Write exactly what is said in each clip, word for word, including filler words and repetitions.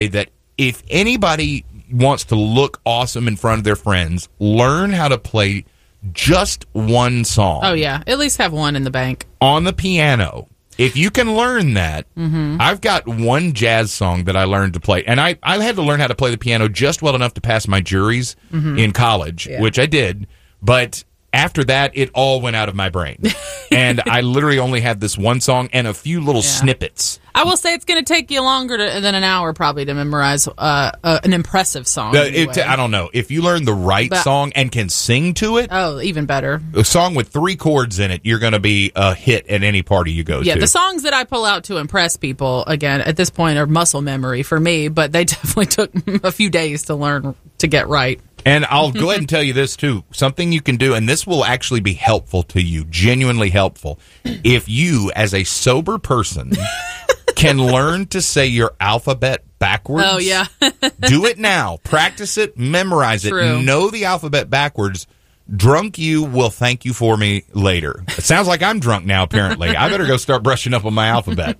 that if anybody wants to look awesome in front of their friends, learn how to play just one song. Oh, yeah. At least have one in the bank. On the piano. If you can learn that, mm-hmm. I've got one jazz song that I learned to play. And I, I had to learn how to play the piano just well enough to pass my juries mm-hmm. in college, yeah. which I did. But after that, it all went out of my brain. And I literally only had this one song and a few little yeah. snippets. I will say it's going to take you longer to, than an hour probably to memorize uh, uh, an impressive song. Uh, anyway. it, I don't know. If you learn the right but, song and can sing to it. Oh, even better. A song with three chords in it, you're going to be a hit at any party you go yeah, to. Yeah, the songs that I pull out to impress people, again, at this point are muscle memory for me, but they definitely took a few days to learn to get right. And I'll go ahead and tell you this, too. Something you can do, and this will actually be helpful to you, genuinely helpful. If you, as a sober person, can learn to say your alphabet backwards. Oh, yeah. Do it now. Practice it. Memorize True. it. Know the alphabet backwards. Drunk you will thank you for me later. It sounds like I'm drunk now, apparently. I better go start brushing up on my alphabet.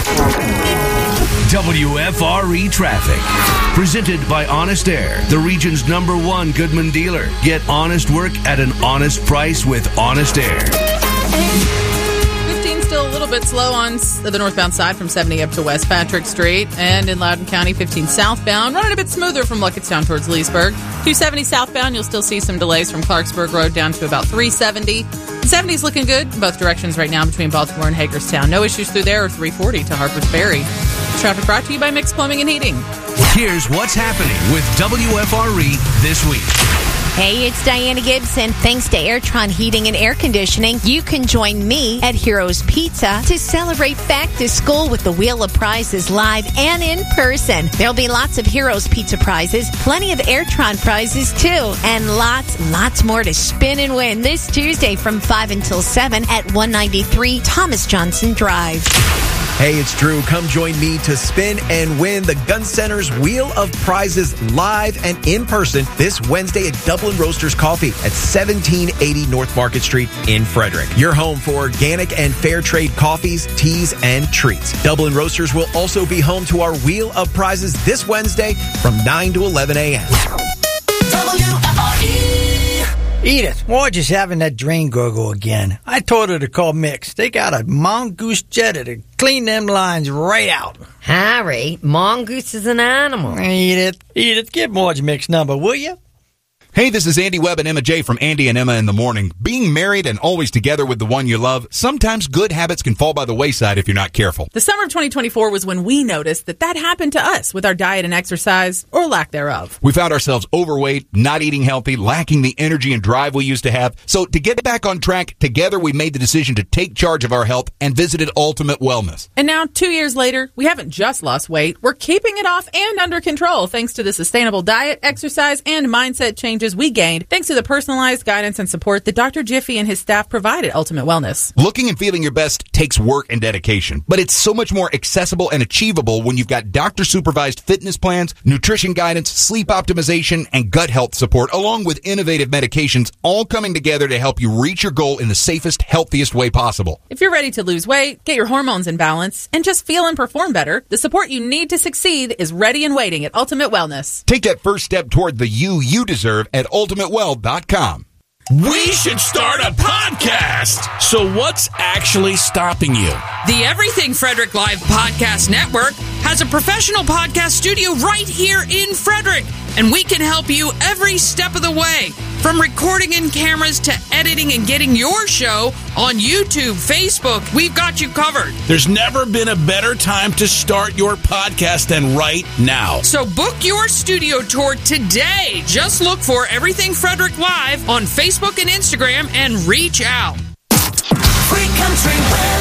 W F R E Traffic. Presented by Honest Air, the region's number one Goodman dealer. Get honest work at an honest price with Honest Air. fifteen still a little bit slow on the northbound side from seventy up to West Patrick Street. And in Loudoun County, fifteen southbound. Running a bit smoother from Luckettstown towards Leesburg. two seventy southbound, you'll still see some delays from Clarksburg Road down to about three seventy. seventy's looking good in both directions right now between Baltimore and Hagerstown. No issues through there, or three forty to Harpers Ferry. Traffic brought to you by Mix Plumbing and Heating. Here's what's happening with W F R E this week. Hey, it's Diana Gibson. Thanks to Airtron Heating and Air Conditioning, you can join me at Heroes Pizza to celebrate back to school with the Wheel of Prizes live and in person. There'll be lots of Heroes Pizza prizes, plenty of Airtron prizes too, and lots, lots more to spin and win this Tuesday from five until seven at one ninety-three Thomas Johnson Drive. Hey, it's Drew. Come join me to spin and win the Gun Center's Wheel of Prizes live and in person this Wednesday at Dublin Roasters Coffee at seventeen eighty North Market Street in Frederick. Your home for organic and fair trade coffees, teas, and treats. Dublin Roasters will also be home to our Wheel of Prizes this Wednesday from nine to eleven a.m. W F R E. Edith, why just having that drain gurgle again? I told her to call Mix. They got a mongoose jetter to clean them lines right out. Harry, mongoose is an animal. Edith, Edith, give Marge Mix number, will you? Hey, this is Andy Webb and Emma J. from Andy and Emma in the Morning. Being married and always together with the one you love, sometimes good habits can fall by the wayside if you're not careful. The summer of twenty twenty-four was when we noticed that that happened to us with our diet and exercise, or lack thereof. We found ourselves overweight, not eating healthy, lacking the energy and drive we used to have. So to get back on track, together we made the decision to take charge of our health and visited Ultimate Wellness. And now, two years later, we haven't just lost weight, we're keeping it off and under control thanks to the sustainable diet, exercise, and mindset changes we gained thanks to the personalized guidance and support that Doctor Jiffy and his staff provide at Ultimate Wellness. Looking and feeling your best takes work and dedication, but it's so much more accessible and achievable when you've got doctor-supervised fitness plans, nutrition guidance, sleep optimization, and gut health support, along with innovative medications, all coming together to help you reach your goal in the safest, healthiest way possible. If you're ready to lose weight, get your hormones in balance, and just feel and perform better, the support you need to succeed is ready and waiting at Ultimate Wellness. Take that first step toward the you you deserve at ultimate well dot com. We should start a podcast. So what's actually stopping you? The Everything Frederick Live Podcast Network has a professional podcast studio right here in Frederick, and we can help you every step of the way. From recording in cameras to editing and getting your show on YouTube, Facebook, we've got you covered. There's never been a better time to start your podcast than right now. So book your studio tour today. Just look for Everything Frederick Live on Facebook and Instagram and reach out. Free country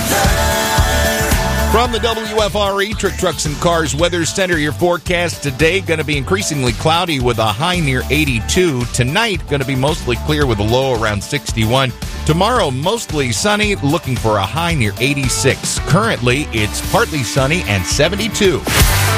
weather. From the W F R E Trick Trucks and Cars Weather Center, your forecast today going to be increasingly cloudy with a high near eighty-two. Tonight going to be mostly clear with a low around sixty-one. Tomorrow mostly sunny, looking for a high near eighty-six. Currently it's partly sunny and seventy-two.